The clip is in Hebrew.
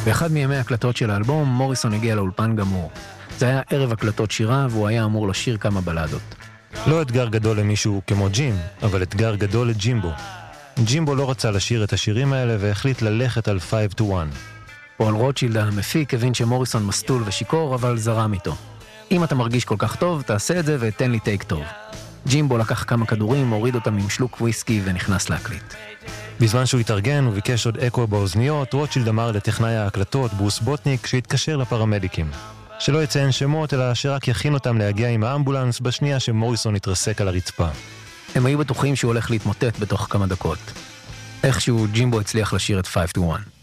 באחד מימי הקלטות של האלבום, מוריסון הגיע לאולפן גמור. זה היה ערב הקלטות שירה, והוא היה אמור לשיר כמה בלדות. לא אתגר גדול למישהו כמו ג'ים, אבל אתגר גדול לג'ימבו. ג'ימבו לא רצה לשיר את השירים האלה והחליט ללכת על 5 to 1. פול רוטשילד המפיק הבין שמוריסון מסטול ושיקור, אבל זרם איתו. אם אתה מרגיש כל כך טוב, תעשה את זה ותן לי טייק טוב. ג'ימבו לקח כמה כדורים, הוריד אותם עם שלוק וויסקי ונכנס להקליט. בזמן שהוא התארגן וביקש עוד אקו באוזניות, רוטשילד אמר לטכנאי ההקלטות ברוס בוטניק שהתקשר לפרמדיקים. שלא יציין שמות, אלא שרק יכין אותם להגיע עם האמבולנס בשנייה שמוריסון התרסק על הרצפה. הם היו בטוחים שהוא הולך להתמוטט בתוך כמה דקות. איכשהו ג'ימבו הצליח לשיר את 5 to 1.